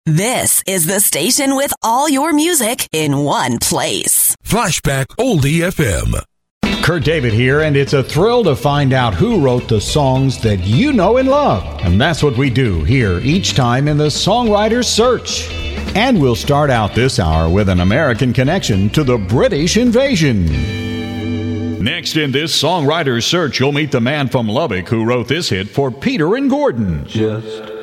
This is the station with all your music in one place. Flashback Oldie FM. Kurt David here, and it's a thrill to find out who wrote the songs that you know and love. And that's what we do here each time in the Songwriter's Search. And we'll start out this hour with an American connection to the British invasion. Next in this Songwriter's Search, you'll meet the man from Lubbock who wrote this hit for Peter and Gordon. Just